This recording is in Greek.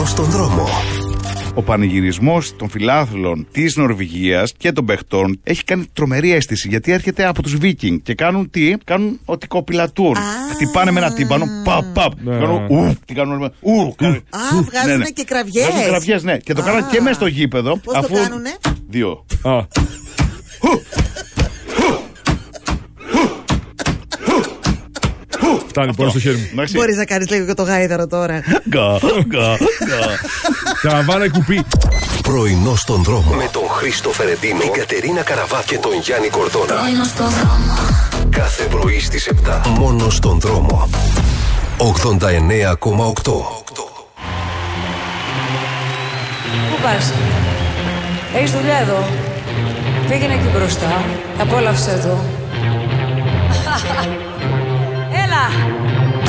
στον δρόμο. Ο πανηγυρισμός των φιλάθλων της Νορβηγίας και των παιχτών έχει κάνει τρομερή αίσθηση, γιατί έρχεται από τους Βίκινγκ και κάνουν τι? Κάνουν ότι κοπηλατούν. Χτυπάνε με ένα τύμπανο, παπ. Κάνουν τι κάνουν? Βγάζουν και κραυγές. Βγάζουν κραυγές, ναι. Και το κάνουν και μέσα στο γήπεδο. Πώς το κάνουνε? 2. Φτάνει, πόνο στο χέρι μου. Μπορείς να κάνεις λίγο και το γάιδαρο τώρα. Καραβάνα κουπί. Πρωινό στον δρόμο. Με τον Χρήστο Φερεντίνο, την Κατερίνα Καραβά και τον Γιάννη Κορδόνα. Πρωινό στον δρόμο. Κάθε πρωί στις 7. Μόνο στον δρόμο. 89,8. Πού πας? Έχεις δουλειά εδώ? Πήγαινε εκεί μπροστά. Απόλαυσέ το. Έλα!